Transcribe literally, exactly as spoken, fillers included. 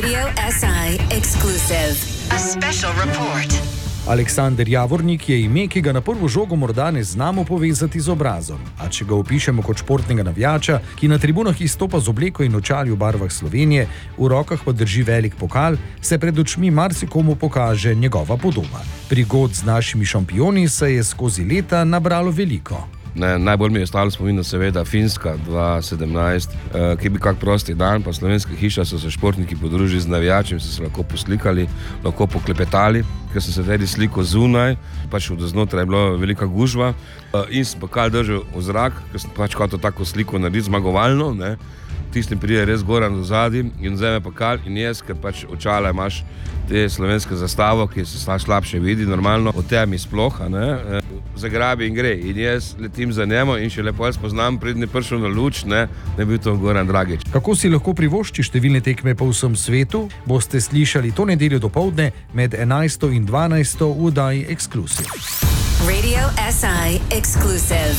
Radio S I exclusive. A special report. Aleksander Javornik je ime, ki ga na prvo žogo morda ne znamo povezati z obrazom. A če ga opišemo kot športnega navijača, ki na tribunah izstopa z obleko in očali v barvah Slovenije, v rokah pa drži velik pokal, se pred očmi marsikomu pokaže njegova podoba. Prigod z našimi šampioni se je skozi leta nabralo veliko. Ne, najbolj mi je ostalo spominjati seveda Finska dva sedemnajst, eh, ki bi kak prosti dan, pa slovenska hiša so se športniki podružili z navijačem, so se lahko poslikali, lahko poklepetali, ker so se tudi sliko zunaj, pač od znotraj je bila velika gužva eh, in sem pokal držal v zrak, ker sem pač kot tako sliko naredil zmagovalno, ne. Tistim pride res Goran do zadaj in vzame pokal in jaz, ker pač očala imaš te slovenske zastavo, ki se slabše vidi normalno, o temi sploh, ne, zagrabi in gre. In jaz letim za njemu in še lepo jaz poznam, prednji prišel na luč, ne, ne bil to Goran Dragič. Kako si lahko privošči številne tekme po vsem svetu, boste slišali to nedeljo dopoldne med enajsto in dvanajsto v oddaji Exclusive. Radio S I exclusive.